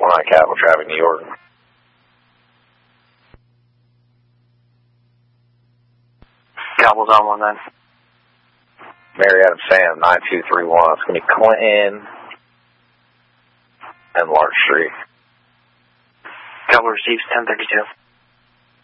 49 Capital Traffic, New York. Capital's on 19. Mary Adam Sam, 9231. It's going to be Clinton and Lark Street. Capital receives 1032.